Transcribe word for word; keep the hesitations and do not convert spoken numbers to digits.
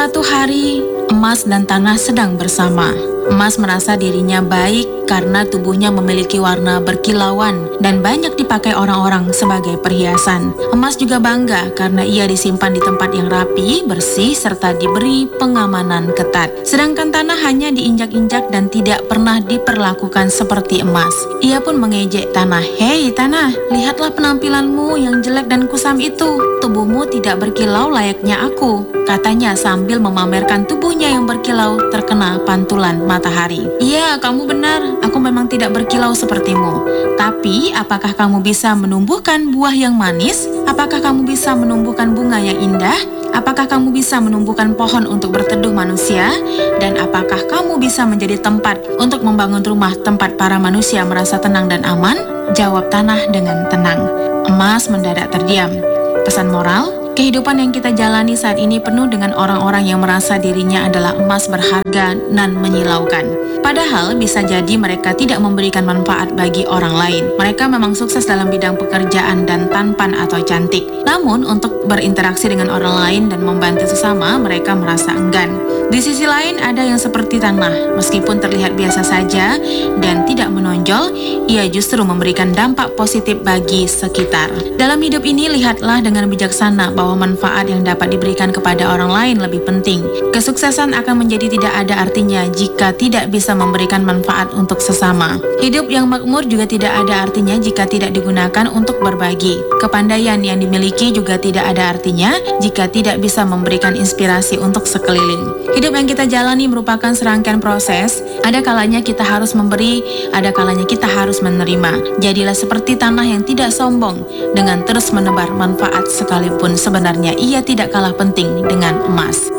Suatu hari, emas dan tanah sedang bersama. Emas merasa dirinya baik karena tubuhnya memiliki warna berkilauan dan banyak dipakai orang-orang sebagai perhiasan. Emas juga bangga karena ia disimpan di tempat yang rapi, bersih, serta diberi pengamanan ketat. Sedangkan tanah hanya diinjak-injak dan tidak pernah diperlakukan seperti emas. Ia pun mengejek tanah, "Hei tanah, lihatlah penampilanmu yang jelek dan kusam itu. Tubuhmu tidak berkilau layaknya aku," katanya sambil memamerkan tubuhnya yang berkilau terkena pantulan matahari. "Iya, kamu benar. Aku memang tidak berkilau sepertimu. Tapi, apakah kamu bisa menumbuhkan buah yang manis? Apakah kamu bisa menumbuhkan bunga yang indah? Apakah kamu bisa menumbuhkan pohon untuk berteduh manusia? Dan apakah kamu bisa menjadi tempat untuk membangun rumah tempat para manusia merasa tenang dan aman?" Jawab tanah dengan tenang. Emas mendadak terdiam. Pesan moral: kehidupan yang kita jalani saat ini penuh dengan orang-orang yang merasa dirinya adalah emas berharga dan menyilaukan. Padahal bisa jadi mereka tidak memberikan manfaat bagi orang lain. Mereka memang sukses dalam bidang pekerjaan dan tampan atau cantik. Namun untuk berinteraksi dengan orang lain dan membantu sesama, mereka merasa enggan. Di sisi lain ada yang seperti tanah, meskipun terlihat biasa saja dan tidak menonjol, ia justru memberikan dampak positif bagi sekitar. Dalam hidup ini lihatlah dengan bijaksana bahwa manfaat yang dapat diberikan kepada orang lain lebih penting. Kesuksesan akan menjadi tidak ada artinya jika tidak bisa memberikan manfaat untuk sesama. Hidup yang makmur juga tidak ada artinya jika tidak digunakan untuk berbagi. Kepandaian yang dimiliki juga tidak ada artinya jika tidak bisa memberikan inspirasi untuk sekeliling. Hidup yang kita jalani merupakan serangkaian proses. Ada kalanya kita harus memberi, ada kalanya kita harus menerima. Jadilah seperti tanah yang tidak sombong dengan terus menebar manfaat sekalipun sebenarnya ia tidak kalah penting dengan emas.